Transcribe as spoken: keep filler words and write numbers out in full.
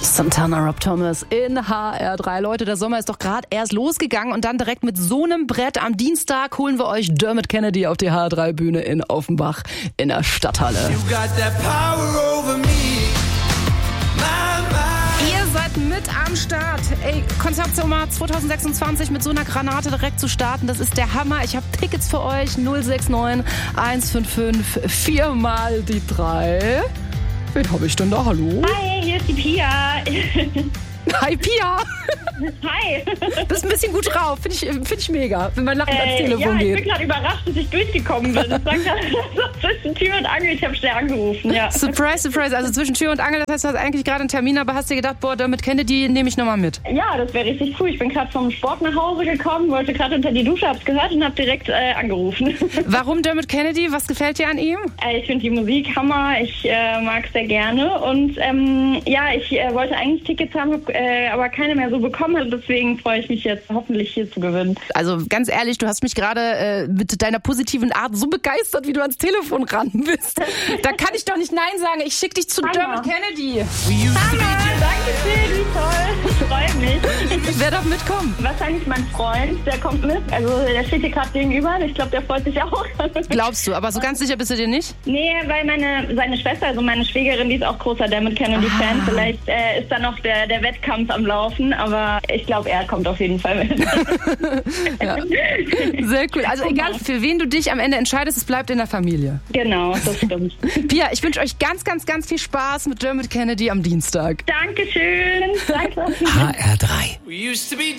Santana, Rob Thomas in H R drei. Leute, der Sommer ist doch gerade erst losgegangen und dann direkt mit so einem Brett am Dienstag holen wir euch Dermot Kennedy auf die H R drei Bühne in Offenbach in der Stadthalle. Ihr seid mit am Start. Ey, Konzert Sommer zwanzig sechsundzwanzig mit so einer Granate direkt zu starten, das ist der Hammer. Ich habe Tickets für euch. null sechs neun eins fünf fünf vier mal die drei. Wen habe ich denn da? Hallo? Hi, hier ist die Pia. Hi, Pia. Hi. Bist ein bisschen gut drauf. Finde ich, find ich mega, wenn man lachend Äh, ans Telefon ja, geht. ich bin gerade überrascht, dass ich durchgekommen bin. Das war gerade so zwischen Tür und Angel. Ich habe schnell angerufen, ja. Surprise, surprise. Also zwischen Tür und Angel, das heißt, du hast eigentlich gerade einen Termin, aber hast dir gedacht, boah, Dermot Kennedy nehme ich nochmal mit. Ja, das wäre richtig cool. Ich bin gerade vom Sport nach Hause gekommen, wollte gerade unter die Dusche, hab's gehört und hab direkt äh, angerufen. Warum Dermot Kennedy? Was gefällt dir an ihm? Äh, ich finde die Musik Hammer. Ich äh, mag sehr gerne. Und ähm, ja, ich äh, wollte eigentlich Tickets haben, hab, äh, aber keine mehr so bekommen. Also deswegen freue ich mich jetzt, hoffentlich hier zu gewinnen. Also ganz ehrlich, du hast mich gerade äh, mit deiner positiven Art so begeistert, wie du ans Telefon ran bist. Da kann ich doch nicht Nein sagen. Ich schicke dich zu Hammer. Dermot Kennedy. Hammer, danke schön, wie toll. Ich freue mich. Wer darf mitkommen? Wahrscheinlich mein Freund, der kommt mit. Also der steht hier gerade gegenüber. Ich glaube, der freut sich auch. Glaubst du, aber so ganz sicher bist du dir nicht? Nee, weil meine seine Schwester, also meine Schwägerin, die ist auch großer Dermot Kennedy-Fan. Ah. Vielleicht äh, ist da noch der, der Wettkampf am Laufen, aber ich glaube, er kommt auf jeden Fall mit. Ja. Sehr cool. Also egal, für wen du dich am Ende entscheidest, es bleibt in der Familie. Genau, das stimmt. Pia, ich wünsche euch ganz, ganz, ganz viel Spaß mit Dermot Kennedy am Dienstag. Dankeschön. Danke. H R drei.